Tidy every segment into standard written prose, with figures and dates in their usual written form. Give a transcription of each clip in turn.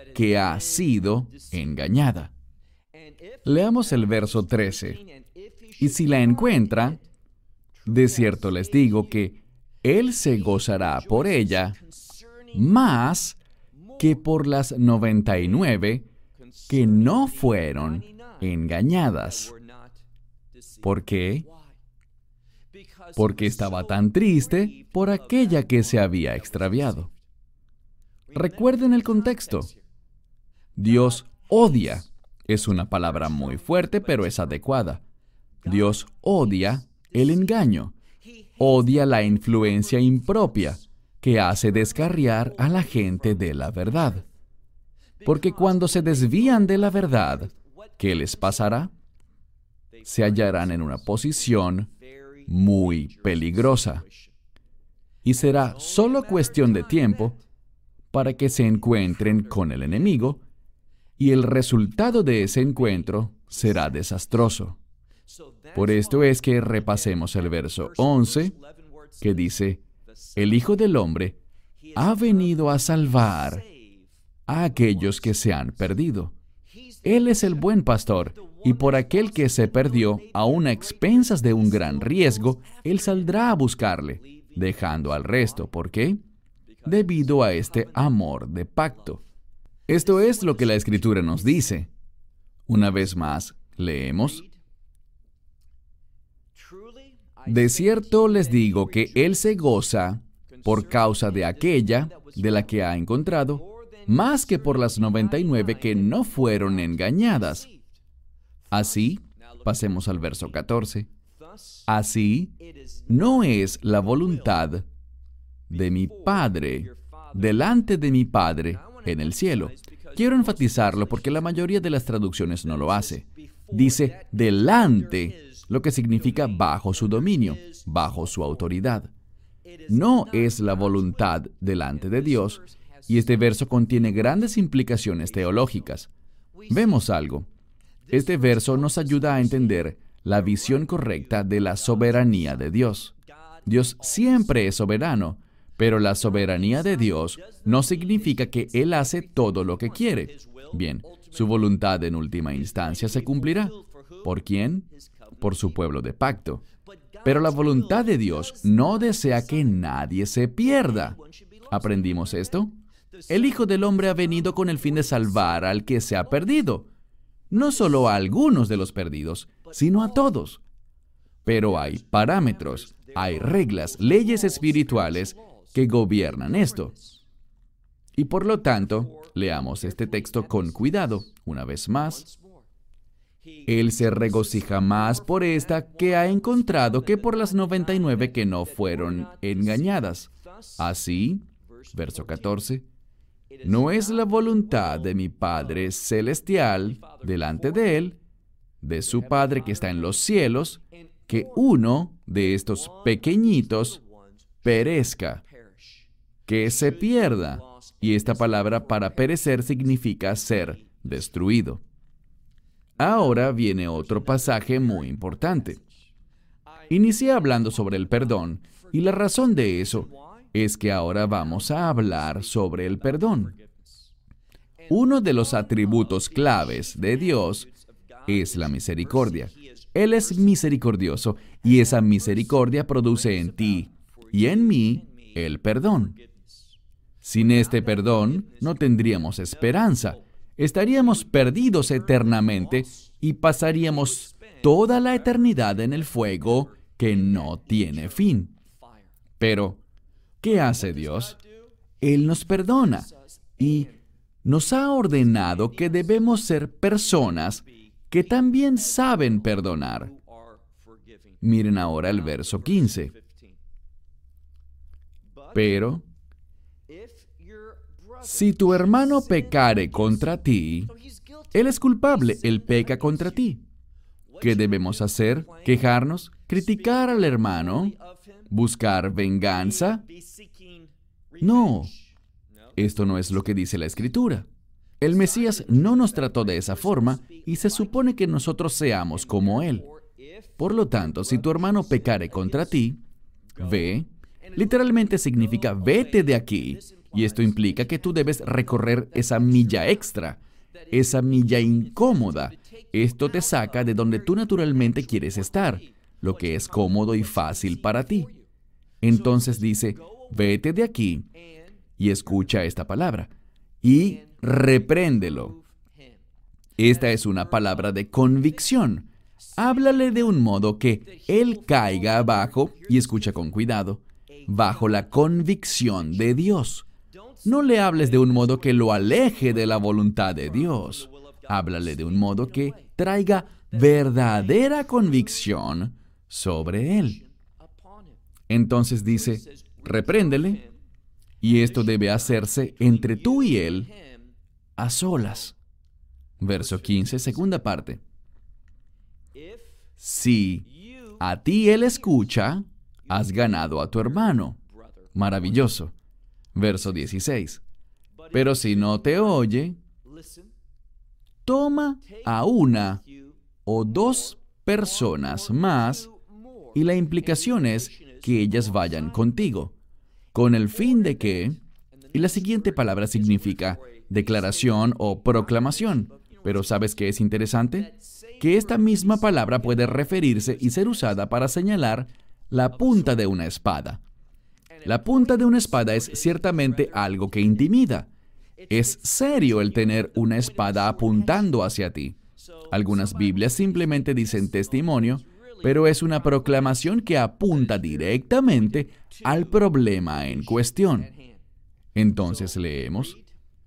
que ha sido engañada. Leamos el verso 13. Y si la encuentra, de cierto les digo que él se gozará por ella más que por las 99 que no fueron engañadas. ¿Por qué? Porque estaba tan triste por aquella que se había extraviado. Recuerden el contexto. Dios odia. Es una palabra muy fuerte, pero es adecuada. Dios odia el engaño. Odia la influencia impropia que hace descarriar a la gente de la verdad. Porque cuando se desvían de la verdad, ¿qué les pasará? Se hallarán en una posición muy peligrosa. Y será solo cuestión de tiempo para que se encuentren con el enemigo, y el resultado de ese encuentro será desastroso. Por esto es que repasemos el verso 11, que dice, el Hijo del Hombre ha venido a salvar a aquellos que se han perdido. Él es el buen pastor, y por aquel que se perdió, aun a expensas de un gran riesgo, Él saldrá a buscarle, dejando al resto. ¿Por qué? Debido a este amor de pacto. Esto es lo que la Escritura nos dice. Una vez más, leemos. De cierto les digo que Él se goza por causa de aquella de la que ha encontrado, más que por las 99 que no fueron engañadas. Así, pasemos al verso 14. Así, no es la voluntad de mi Padre, delante de mi Padre en el cielo. Quiero enfatizarlo porque la mayoría de las traducciones no lo hace. Dice delante, lo que significa bajo su dominio, bajo su autoridad. No es la voluntad delante de Dios, y este verso contiene grandes implicaciones teológicas. Vemos algo. Este verso nos ayuda a entender la visión correcta de la soberanía de Dios. Dios siempre es soberano, pero la soberanía de Dios no significa que Él hace todo lo que quiere. Bien, su voluntad en última instancia se cumplirá. ¿Por quién? Por su pueblo de pacto. Pero la voluntad de Dios no desea que nadie se pierda. ¿Aprendimos esto? El Hijo del Hombre ha venido con el fin de salvar al que se ha perdido. No solo a algunos de los perdidos, sino a todos. Pero hay parámetros, hay reglas, leyes espirituales que gobiernan esto. Y por lo tanto, leamos este texto con cuidado, una vez más. Él se regocija más por esta que ha encontrado que por las 99 que no fueron engañadas. Así, verso 14, no es la voluntad de mi Padre celestial delante de Él, de su Padre que está en los cielos, que uno de estos pequeñitos perezca, que se pierda. Y esta palabra para perecer significa ser destruido. Ahora viene otro pasaje muy importante. Inicié hablando sobre el perdón, y la razón de eso es que ahora vamos a hablar sobre el perdón. Uno de los atributos claves de Dios es la misericordia. Él es misericordioso, y esa misericordia produce en ti y en mí el perdón. Sin este perdón, no tendríamos esperanza. Estaríamos perdidos eternamente y pasaríamos toda la eternidad en el fuego que no tiene fin. Pero, ¿qué hace Dios? Él nos perdona y nos ha ordenado que debemos ser personas que también saben perdonar. Miren ahora el verso 15. Pero, si tu hermano pecare contra ti, él es culpable, él peca contra ti. ¿Qué debemos hacer? ¿Quejarnos? ¿Criticar al hermano? ¿Buscar venganza? No, esto no es lo que dice la Escritura. El Mesías no nos trató de esa forma y se supone que nosotros seamos como Él. Por lo tanto, si tu hermano pecare contra ti, ve, literalmente significa vete de aquí Y esto implica que tú debes recorrer esa milla extra, esa milla incómoda. Esto te saca de donde tú naturalmente quieres estar, lo que es cómodo y fácil para ti. Entonces dice, vete de aquí y escucha esta palabra y repréndelo. Esta es una palabra de convicción. Háblale de un modo que él caiga abajo, y escucha con cuidado, bajo la convicción de Dios. No le hables de un modo que lo aleje de la voluntad de Dios. Háblale de un modo que traiga verdadera convicción sobre él. Entonces dice, repréndele, y esto debe hacerse entre tú y él a solas. Verso 15, segunda parte. Si a ti él escucha, has ganado a tu hermano. Maravilloso. Verso 16. Pero si no te oye, toma a una o dos personas más, y la implicación es que ellas vayan contigo, con el fin de que, y la siguiente palabra significa declaración o proclamación. Pero ¿sabes qué es interesante? Que esta misma palabra puede referirse y ser usada para señalar la punta de una espada. La punta de una espada es ciertamente algo que intimida. Es serio el tener una espada apuntando hacia ti. Algunas Biblias simplemente dicen testimonio, pero es una proclamación que apunta directamente al problema en cuestión. Entonces leemos,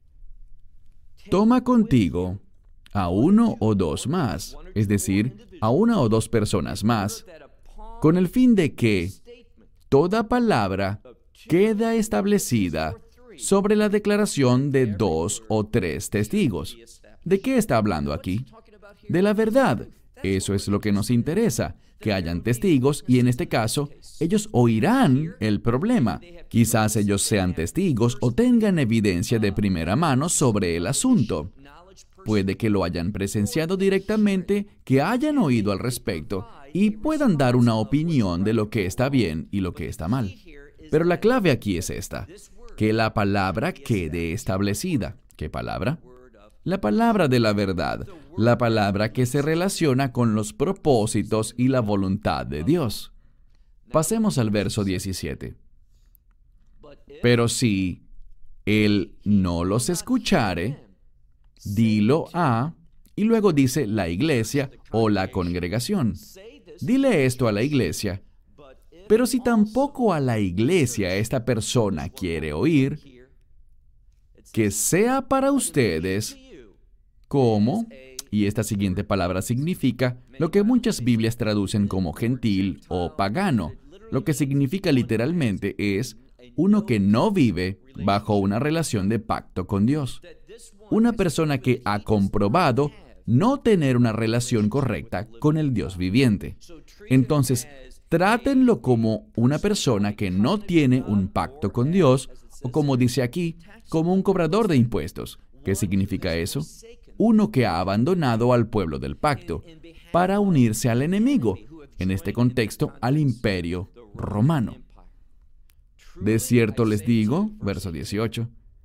toma contigo a uno o dos más, es decir, a una o dos personas más, con el fin de que toda palabra queda establecida sobre la declaración de dos o tres testigos. ¿De qué está hablando aquí? De la verdad. Eso es lo que nos interesa, que hayan testigos y en este caso, ellos oirán el problema. Quizás ellos sean testigos o tengan evidencia de primera mano sobre el asunto. Puede que lo hayan presenciado directamente, que hayan oído al respecto y puedan dar una opinión de lo que está bien y lo que está mal. Pero la clave aquí es esta, que la palabra quede establecida. ¿Qué palabra? La palabra de la verdad, la palabra que se relaciona con los propósitos y la voluntad de Dios. Pasemos al verso 17. Pero si él no los escuchare, dilo a, y luego dice la iglesia o la congregación. Dile esto a la iglesia. Pero si tampoco a la iglesia esta persona quiere oír, que sea para ustedes como, y esta siguiente palabra significa lo que muchas Biblias traducen como gentil o pagano. Lo que significa literalmente es uno que no vive bajo una relación de pacto con Dios. Una persona que ha comprobado no tener una relación correcta con el Dios viviente. Entonces, trátenlo como una persona que no tiene un pacto con Dios, o como dice aquí, como un cobrador de impuestos. ¿Qué significa eso? Uno que ha abandonado al pueblo del pacto para unirse al enemigo, en este contexto, al imperio romano. De cierto les digo, verso 18,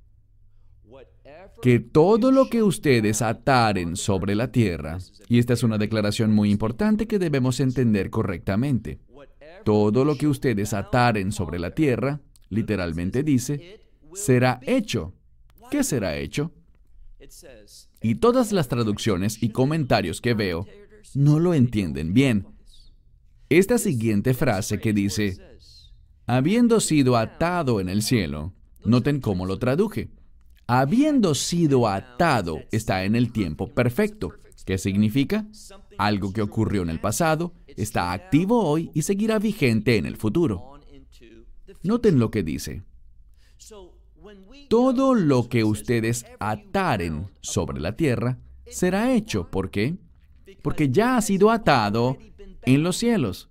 que todo lo que ustedes ataren sobre la tierra, y esta es una declaración muy importante que debemos entender correctamente, todo lo que ustedes ataren sobre la tierra, literalmente dice, será hecho. ¿Qué será hecho? Y todas las traducciones y comentarios que veo no lo entienden bien. Esta siguiente frase que dice, habiendo sido atado en el cielo, noten cómo lo traduje. Habiendo sido atado está en el tiempo perfecto. ¿Qué significa? Algo que ocurrió en el pasado, está activo hoy y seguirá vigente en el futuro. Noten lo que dice. Todo lo que ustedes ataren sobre la tierra será hecho. ¿Por qué? Porque ya ha sido atado en los cielos.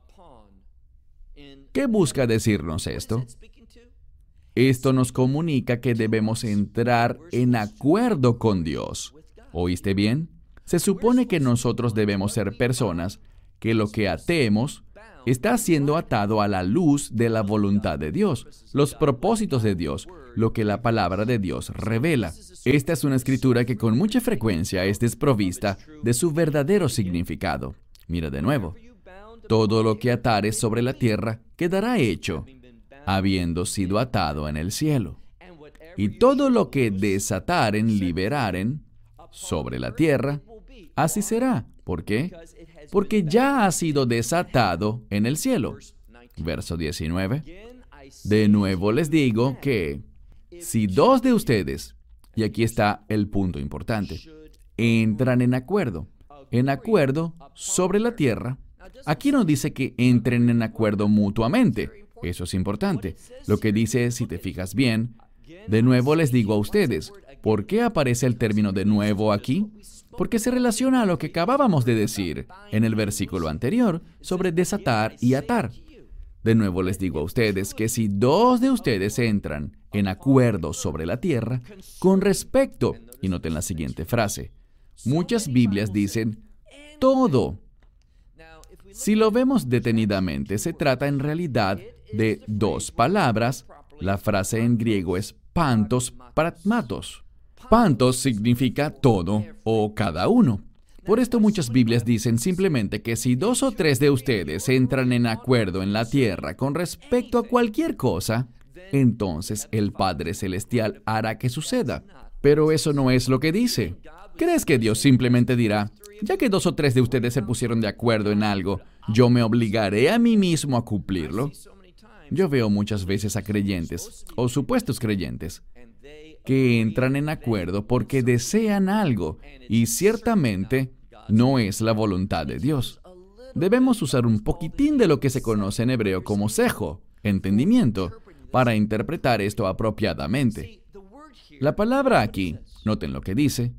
¿Qué busca decirnos esto? Esto nos comunica que debemos entrar en acuerdo con Dios. ¿Oíste bien? Se supone que nosotros debemos ser personas que lo que atemos está siendo atado a la luz de la voluntad de Dios, los propósitos de Dios, lo que la palabra de Dios revela. Esta es una escritura que con mucha frecuencia es desprovista de su verdadero significado. Mira de nuevo. Todo lo que atares sobre la tierra quedará hecho, habiendo sido atado en el cielo. Y todo lo que desataren, liberaren sobre la tierra, así será. ¿Por qué? Porque ya ha sido desatado en el cielo. Verso 19. De nuevo les digo que si dos de ustedes, y aquí está el punto importante, entran en acuerdo sobre la tierra. Aquí no dice que entren en acuerdo mutuamente. Eso es importante. Lo que dice, si te fijas bien, de nuevo les digo a ustedes, ¿por qué aparece el término de nuevo aquí? Porque se relaciona a lo que acabábamos de decir en el versículo anterior sobre desatar y atar. De nuevo les digo a ustedes que si dos de ustedes entran en acuerdo sobre la tierra con respecto, y noten la siguiente frase, muchas Biblias dicen todo. Si lo vemos detenidamente, se trata en realidad de dos palabras. La frase en griego es pantos pragmatos. Pantos significa todo o cada uno. Por esto muchas Biblias dicen simplemente que si dos o tres de ustedes entran en acuerdo en la tierra con respecto a cualquier cosa, entonces el Padre Celestial hará que suceda. Pero eso no es lo que dice. ¿Crees que Dios simplemente dirá, ya que dos o tres de ustedes se pusieron de acuerdo en algo, yo me obligaré a mí mismo a cumplirlo? Yo veo muchas veces a creyentes, o supuestos creyentes, que entran en acuerdo porque desean algo, y ciertamente no es la voluntad de Dios. Debemos usar un poquitín de lo que se conoce en hebreo como sejo, entendimiento, para interpretar esto apropiadamente. La palabra aquí, noten lo que dice,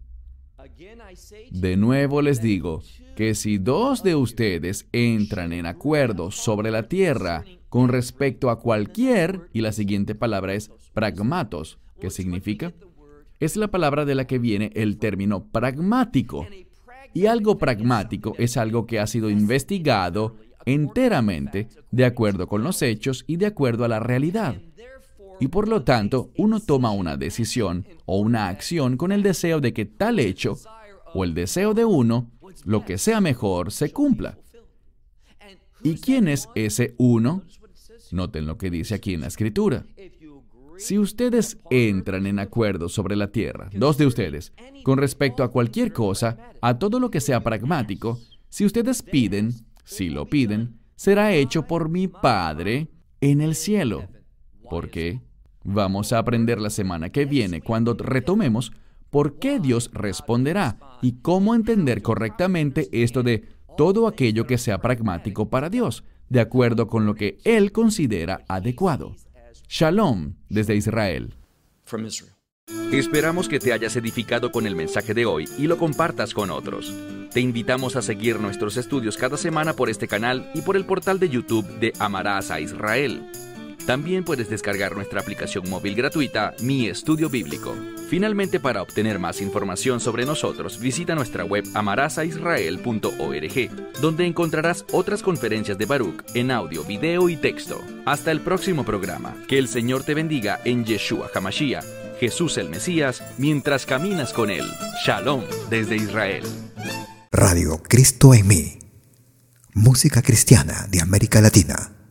de nuevo les digo que si dos de ustedes entran en acuerdo sobre la tierra con respecto a cualquier, y la siguiente palabra es pragmatos, ¿qué significa? Es la palabra de la que viene el término pragmático. Y algo pragmático es algo que ha sido investigado enteramente de acuerdo con los hechos y de acuerdo a la realidad. Y por lo tanto, uno toma una decisión o una acción con el deseo de que tal hecho o el deseo de uno, lo que sea mejor, se cumpla. ¿Y quién es ese uno? Noten lo que dice aquí en la Escritura. Si ustedes entran en acuerdo sobre la tierra, dos de ustedes, con respecto a cualquier cosa, a todo lo que sea pragmático, si ustedes piden, si lo piden, será hecho por mi Padre en el cielo. ¿Por qué? Vamos a aprender la semana que viene, cuando retomemos por qué Dios responderá y cómo entender correctamente esto de todo aquello que sea pragmático para Dios, de acuerdo con lo que Él considera adecuado. Shalom desde Israel. Esperamos que te hayas edificado con el mensaje de hoy y lo compartas con otros. Te invitamos a seguir nuestros estudios cada semana por este canal y por el portal de YouTube de Amarás a Israel. También puedes descargar nuestra aplicación móvil gratuita, Mi Estudio Bíblico. Finalmente, para obtener más información sobre nosotros, visita nuestra web amarasaisrael.org, donde encontrarás otras conferencias de Baruch en audio, video y texto. Hasta el próximo programa. Que el Señor te bendiga en Yeshua HaMashiach, Jesús el Mesías, mientras caminas con Él. Shalom desde Israel. Radio Cristo en mí. Música cristiana de América Latina.